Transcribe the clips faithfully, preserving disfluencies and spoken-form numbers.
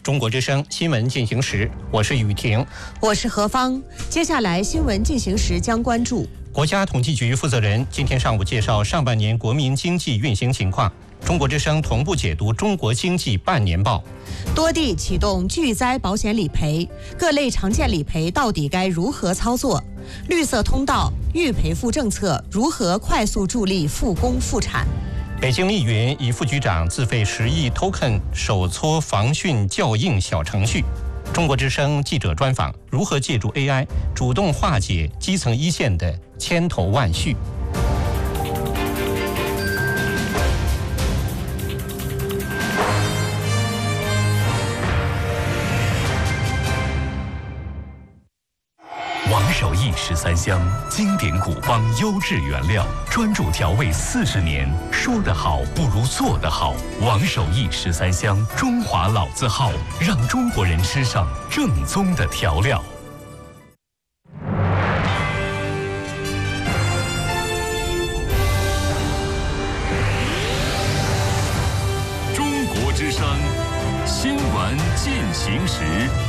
中国之声新闻进行时，我是雨婷， 我是何芳。接下来新闻进行时将关注： 国家统计局负责人今天上午介绍上半年国民经济运行情况。中国之声同步解读中国经济半年报。 多地启动巨灾保险理赔，各类常见理赔到底该如何操作？绿色通道、预赔付政策如何快速助力复工复产？ 北京密云一副局长自费十亿 token 手搓防汛校应小程序。中国之声记者专访：如何借助 A I 主动化解基层一线的千头万绪？ 王守义十三香，经典古方优质原料，专注调味四十年，说得好不如做得好。王守义十三香，中华老字号，让中国人吃上正宗的调料。中国之声新闻进行时。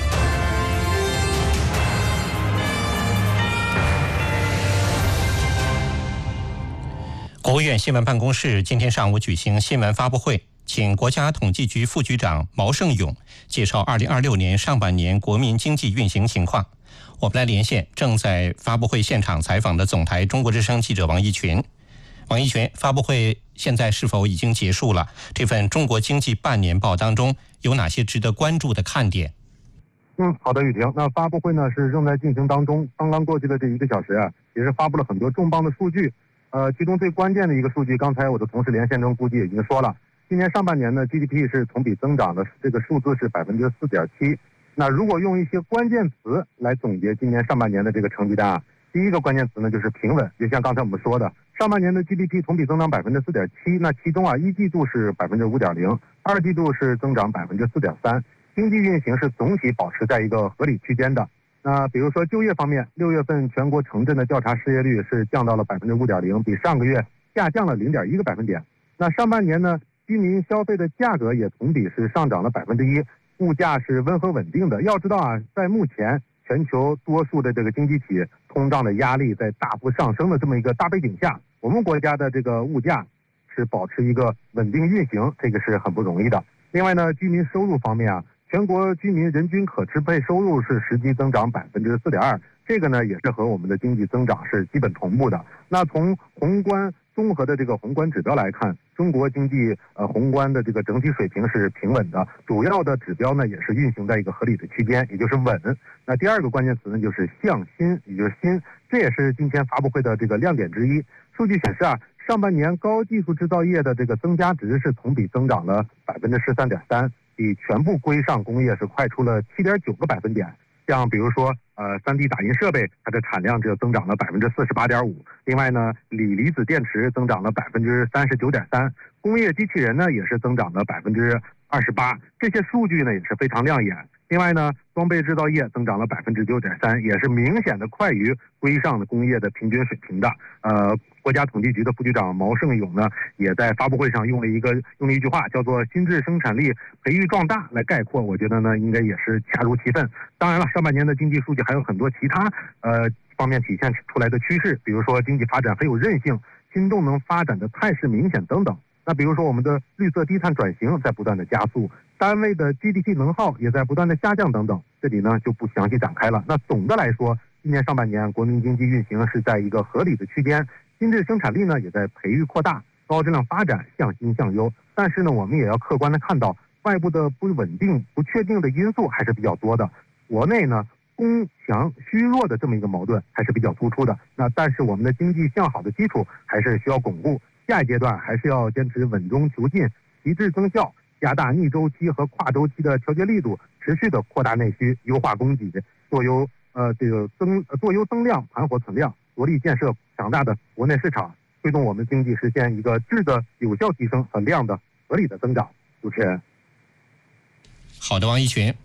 国务院新闻办公室今天上午举行新闻发布会，请国家统计局副局长毛盛勇介绍二零二六年上半年国民经济运行情况。我们来连线正在发布会现场采访的总台中国之声记者王一群。王一群，发布会现在是否已经结束了？这份中国经济半年报当中有哪些值得关注的看点？ 嗯，好的，雨婷。那发布会呢是正在进行当中，刚刚过去的这一个小时啊，也是发布了很多重磅的数据。呃，其中最关键的一个数据，刚才我的同事连线中估计已经说了，今年上半年呢 G D P 是同比增长的，这个数字是百分之四点七。那如果用一些关键词来总结今年上半年的这个成绩单啊，第一个关键词呢就是平稳，就像刚才我们说的，上半年的 G D P 同比增长百分之四点七，那其中啊一季度是百分之五点零，二季度是增长百分之四点三，经济运行是总体保持在一个合理区间的。那比如说就业方面，六月份全国城镇的调查失业率是降到了百分之五点零，比上个月下降了零点一个百分点。那上半年呢，居民消费的价格也同比是上涨了百分之一，物价是温和稳定的。要知道啊，在目前全球多数的这个经济体通胀的压力在大幅上升的这么一个大背景下，我们国家的这个物价是保持一个稳定运行，这个是很不容易的。另外呢，居民收入方面啊，全国居民人均可支配收入是实际增长百分之四点二，这个呢也是和我们的经济增长是基本同步的。那从宏观综合的这个宏观指标来看，中国经济呃宏观的这个整体水平是平稳的，主要的指标呢也是运行在一个合理的区间，也就是稳。那第二个关键词呢就是向新，也就是新，这也是今天发布会的这个亮点之一。数据显示啊，上半年高技术制造业的这个增加值是同比增长了百分之十三点三。比全部规上工业是快出了七点九个百分点。像比如说，呃，三 D 打印设备，它的产量只有增长了百分之四十八点五。另外呢，锂离子电池增长了百分之三十九点三，工业机器人呢也是增长了百分之二十八。这些数据呢也是非常亮眼。另外呢，装备制造业增长了百分之九点三，也是明显的快于规上的工业的平均水平的。呃，国家统计局的副局长毛盛勇呢，也在发布会上用了一个用了一句话，叫做"新质生产力培育壮大"来概括。我觉得呢，应该也是恰如其分。当然了，上半年的经济数据还有很多其他呃方面体现出来的趋势，比如说经济发展很有韧性，新动能发展的态势明显等等。那比如说我们的绿色低碳转型在不断的加速，单位的 G D P 能耗也在不断的下降等等，这里呢就不详细展开了。那总的来说，今年上半年国民经济运行是在一个合理的区间，新质生产力呢也在培育扩大，高质量发展向新向优。但是呢，我们也要客观的看到，外部的不稳定、不确定的因素还是比较多的。国内呢，供强虚弱的这么一个矛盾还是比较突出的。那但是我们的经济向好的基础还是需要巩固。下一阶段还是要坚持稳中求进，提质增效，加大逆周期和跨周期的调节力度，持续的扩大内需，优化供给，做优呃这个增做优增量，盘活存量，着力建设强大的国内市场，推动我们经济实现一个质的有效提升和量的合理的增长。主持人， 好的，王一群。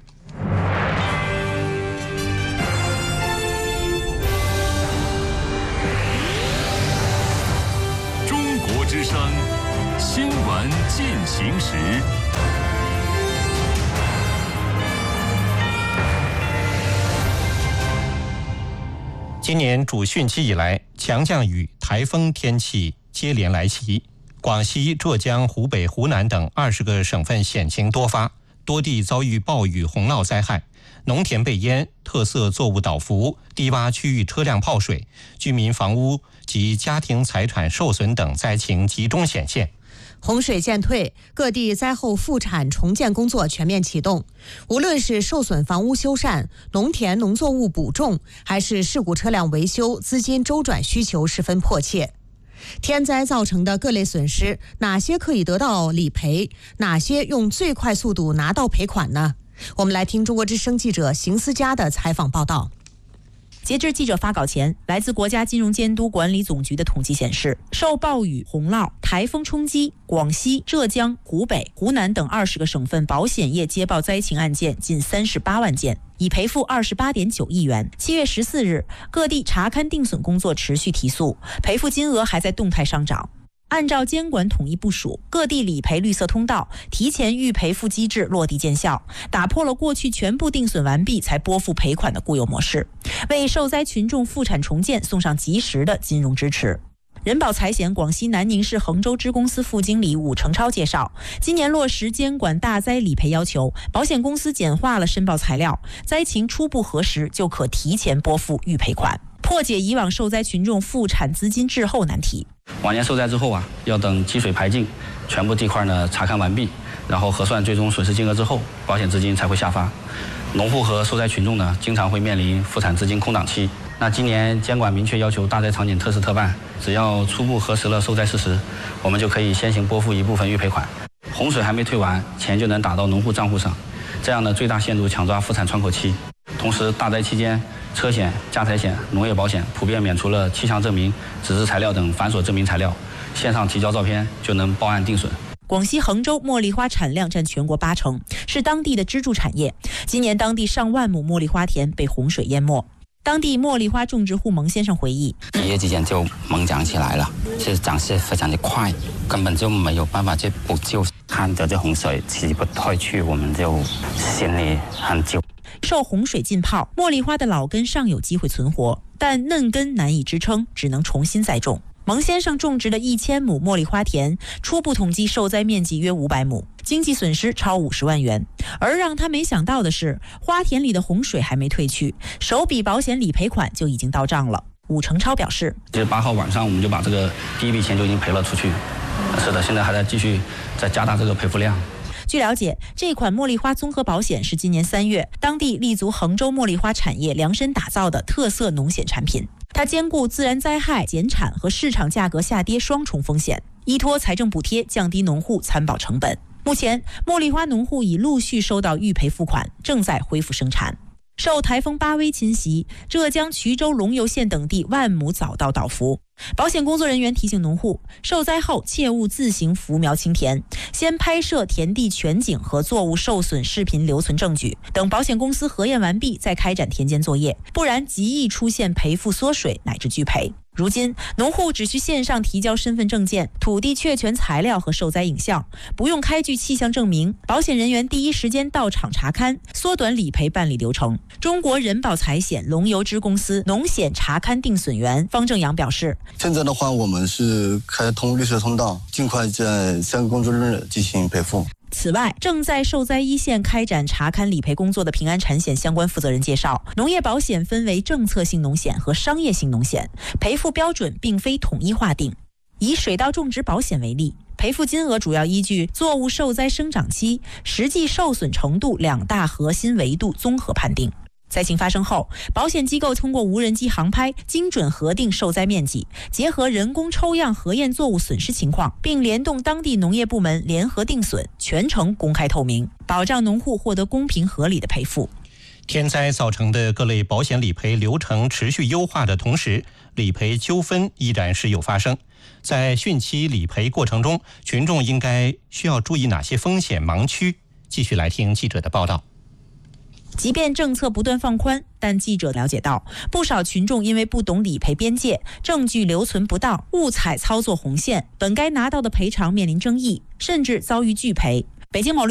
之声新闻进行时。 今年主汛期以来，强降雨、台风天气接连来袭，广西、浙江、湖北、湖南等二十个省份险情多发，多地遭遇暴雨洪涝灾害，农田被淹，特色作物倒伏，低洼区域车辆泡水，居民房屋及家庭财产受损等灾情集中显现。 洪水渐退，各地灾后复产重建工作全面启动。无论是受损房屋修缮、农田农作物补种，还是事故车辆维修，资金周转需求十分迫切。天灾造成的各类损失，哪些可以得到理赔？哪些用最快速度拿到赔款呢？我们来听中国之声记者邢思佳的采访报道。 截至记者发稿前，来自国家金融监督管理总局的统计显示，受暴雨、洪涝、台风冲击，广西、浙江、湖北、湖南等二十个省份保险业接报灾情案件近三十八万件，已赔付二十八点九亿元。七月十四日，各地查勘定损工作持续提速，赔付金额还在动态上涨。按照监管统一部署，各地理赔绿色通道、提前预赔付机制落地见效，打破了过去全部定损完毕才拨付赔款的固有模式，为受灾群众复产重建送上及时的金融支持。人保财险广西南宁市衡州支公司副经理武成超介绍，今年落实监管大灾理赔要求，保险公司简化了申报材料，灾情初步核实就可提前拨付预赔款，破解以往受灾群众复产资金滞后难题。 往年受灾之后啊，要等积水排尽，全部地块呢查看完毕，然后核算最终损失金额之后，保险资金才会下发。农户和受灾群众呢，经常会面临复产资金空档期。那今年监管明确要求大灾场景特事特办，只要初步核实了受灾事实，我们就可以先行拨付一部分预赔款。洪水还没退完，钱就能打到农户账户上，这样呢最大限度抢抓复产窗口期。同时，大灾期间，车险、家财险、农业保险普遍免除了气象证明、纸质材料等繁琐证明材料，线上提交照片就能报案定损。 广西衡州茉莉花产量占全国八成，是当地的支柱产业。今年当地上万亩茉莉花田被洪水淹没。当地茉莉花种植户蒙先生回忆， 一夜之间就猛长起来了，是长势非常的快，根本就没有办法去补救。看着这洪水起不退去，我们就心里很揪。 受洪水浸泡，茉莉花的老根尚有机会存活，但嫩根难以支撑，只能重新栽种。蒙先生种植的一千亩茉莉花田，初步统计受灾面积约五百亩，经济损失超五十万元。而让他没想到的是，花田里的洪水还没退去，首笔保险理赔款就已经到账了。武成超表示， 其实八号晚上我们就把这个第一笔钱就已经赔了出去。是的，现在还在继续再加大这个赔付量。 据了解，这款茉莉花综合保险是今年三月当地立足衡州茉莉花产业量身打造的特色农险产品。它兼顾自然灾害减产和市场价格下跌双重风险，依托财政补贴降低农户参保成本。目前，茉莉花农户已陆续收到预赔付款，正在恢复生产。受台风巴威侵袭，浙江衢州龙游县等地万亩早稻倒伏。保险工作人员提醒农户，受灾后切勿自行扶苗清田，先拍摄田地全景和作物受损视频留存证据，等保险公司核验完毕再开展田间作业，不然极易出现赔付缩水乃至拒赔。如今，农户只需线上提交身份证件、土地确权材料和受灾影像，不用开具气象证明，保险人员第一时间到场查勘，缩短理赔办理流程。中国人保财险龙游支公司农险查勘定损员方正阳表示， 现在的话，我们是开通绿色通道，尽快在三个工作日进行赔付。 此外，正在受灾一线开展查勘理赔工作的平安产险相关负责人介绍，农业保险分为政策性农险和商业性农险，赔付标准并非统一划定。以水稻种植保险为例，赔付金额主要依据作物受灾生长期、实际受损程度两大核心维度综合判定。灾情发生后，保险机构通过无人机航拍，精准核定受灾面积，结合人工抽样核验作物损失情况，并联动当地农业部门联合定损，全程公开透明，保障农户获得公平合理的赔付。 天灾造成的各类保险理赔流程持续优化的同时，理赔纠纷依然时有发生。在汛期理赔过程中，群众应该需要注意哪些风险盲区？继续来听记者的报道。 即便政策不断放宽，但记者了解到，不少群众因为不懂理赔边界、证据留存不当、误踩操作红线，本该拿到的赔偿面临争议，甚至遭遇拒赔。北京某律